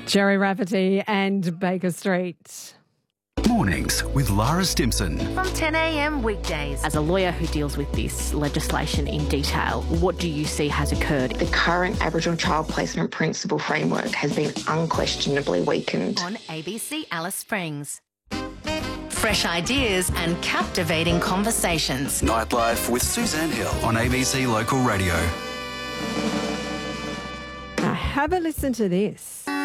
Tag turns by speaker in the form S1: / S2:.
S1: Jerry Rafferty and Baker Street.
S2: Mornings with Lara Stimson.
S3: From 10 a.m. weekdays.
S4: As a lawyer who deals with this legislation in detail, what do you see has occurred?
S5: The current Aboriginal Child Placement Principle framework has been unquestionably weakened.
S3: On ABC Alice Springs. Fresh ideas and captivating conversations.
S2: Nightlife with Suzanne Hill on ABC Local Radio.
S1: Now have a listen to this.